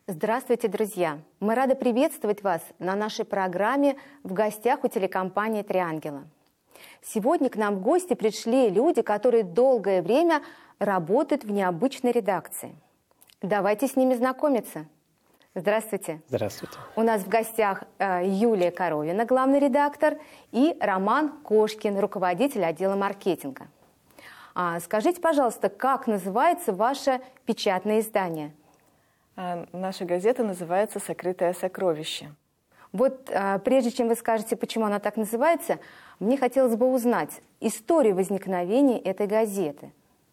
Здравствуйте, друзья! Мы рады приветствовать вас на нашей программе «В гостях у телекомпании «Три ангела». Сегодня к нам в гости пришли люди, которые долгое время работают в необычной редакции. Давайте с ними знакомиться. Здравствуйте. Здравствуйте. У нас в гостях Юлия Коровина, главный редактор, и Роман Кошкин, руководитель отдела маркетинга. Скажите, пожалуйста, как называется ваше печатное издание? Наша газета называется «Сокрытое сокровище». Вот прежде чем вы скажете, почему она так называется, мне хотелось бы узнать историю возникновения этой газеты.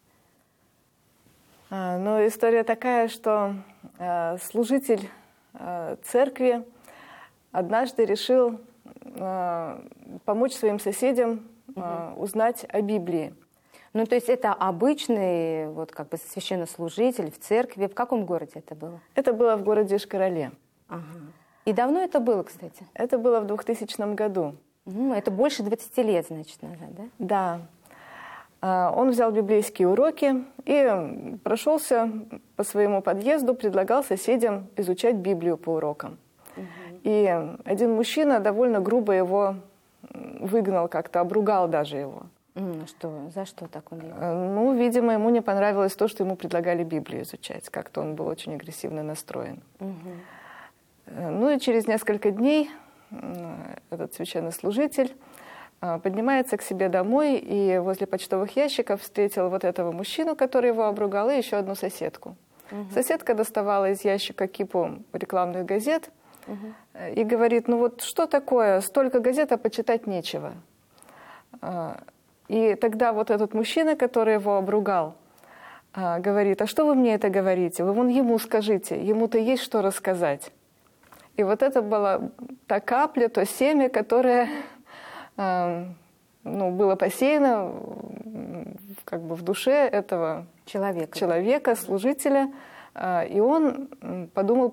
Ну, история такая, что служитель церкви однажды решил помочь своим соседям узнать о Библии. Ну, то есть это обычный священнослужитель в церкви. В каком городе это было? Это было в городе Ишкарале. Ага. И давно это было, кстати? Это было в 2000 году. Это больше 20 лет, значит, назад, да? Да. Он взял библейские уроки и прошелся по своему подъезду, предлагал соседям изучать Библию по урокам. И один мужчина довольно грубо его выгнал, как-то обругал даже его. Что? За что так он его? Ну, видимо, ему не понравилось то, что ему предлагали Библию изучать. Как-то он был очень агрессивно настроен. Ну и через несколько дней этот священнослужитель поднимается к себе домой и возле почтовых ящиков встретил вот этого мужчину, который его обругал, и еще одну соседку. Соседка доставала из ящика кипу рекламных газет и говорит: ну вот что такое, столько газет, а почитать нечего. И тогда вот этот мужчина, который его обругал, говорит: а что вы мне это говорите? Вы вон ему скажите, ему-то есть что рассказать. И вот это была та капля, то семя, которое было посеяно как бы в душе этого человека, служителя. И он подумал